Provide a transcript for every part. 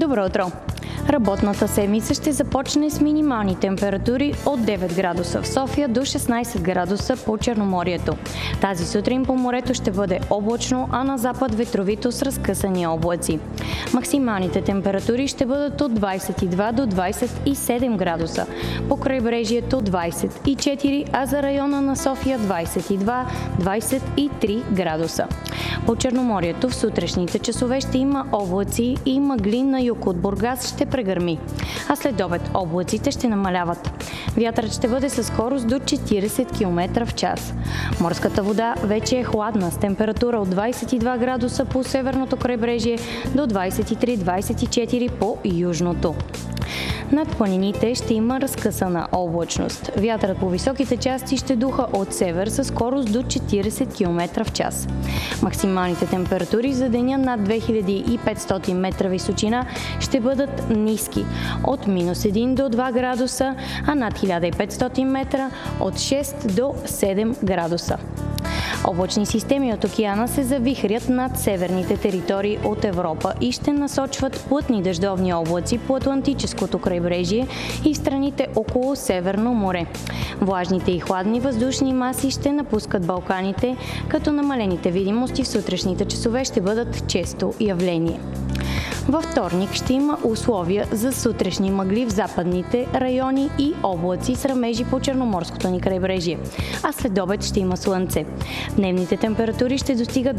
Добро утро! Работната седмица ще започне с минимални температури от 9 градуса в София до 16 градуса по Черноморието. Тази сутрин по морето ще бъде облачно, а на запад ветровито с разкъсани облаци. Максималните температури ще бъдат от 22 до 27 градуса, по крайбрежието 24, а за района на София 22-23 градуса. По Черноморието в сутрешните часове ще има облаци и мъгли, на юг от Бургас ще прегърми, а след обед облаците ще намаляват. Вятърът ще бъде със скорост до 40 км в час. Морската вода вече е хладна с температура от 22 градуса по северното крайбрежие до 23-24 по южното. Над планините ще има разкъсана облачност. Вятърът по високите части ще духа от север със скорост до 40 км в час. Максималните температури за деня над 2500 метра височина ще бъдат ниски от -1 до 2 градуса, а над 1500 метра от 6 до 7 градуса. Облачни системи от океана се завихрят над северните територии от Европа и ще насочват плътни дъждовни облаци по Атлантическото крайбрежие и в страните около Северно море. Влажните и хладни въздушни маси ще напускат Балканите, като намалените видимости в сутрешните часове ще бъдат често явление. Във вторник ще има условия за сутрешни мъгли в западните райони и облаци с ръмежи по Черноморското ни крайбрежие, а след обед ще има слънце. Дневните температури ще достигат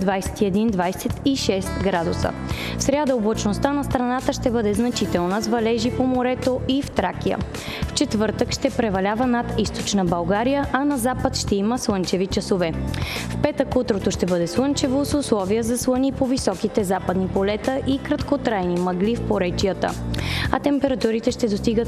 21-26 градуса. В сряда облачността на страната ще бъде значителна с валежи по морето и в Тракия. В четвъртък ще превалява над източна България, а на запад ще има слънчеви часове. В петък утрото ще бъде слънчево с условия за слани по високите западни полета и краткотрайни мъгли в поречията, а температурите ще достигат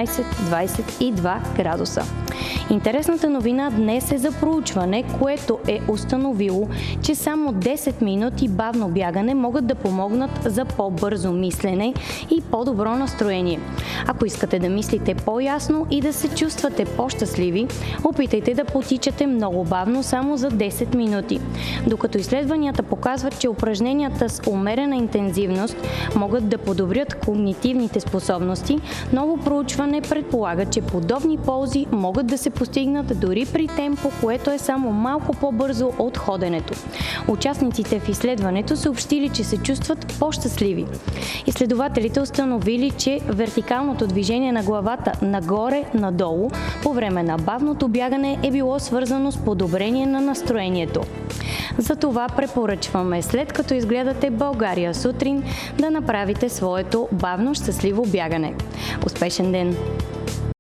17-22 градуса. Интересната новина днес е за проучване, което е установило, че само 10 минути бавно бягане могат да помогнат за по-бързо мислене и по-добро настроение. Ако искате да мислите по-ясно и да се чувствате по-щастливи, опитайте да потичате много бавно само за 10 минути. Докато изследванията показват, че упражненията с умерена интензивност могат да подобрят когнитивните способности, ново проучване предполага, че подобни ползи могат да се постигнат дори при темпо, което е само малко по-бързо от ходенето. Участниците в изследването съобщили, че се чувстват по-щастливи. Изследователите установили, че вертикалното движение на главата нагоре-надолу по време на бавното бягане е било свързано с подобрение на настроението. Затова препоръчваме, след като изгледате България сутрин, да направите своето бавно щастливо бягане. Успешен ден!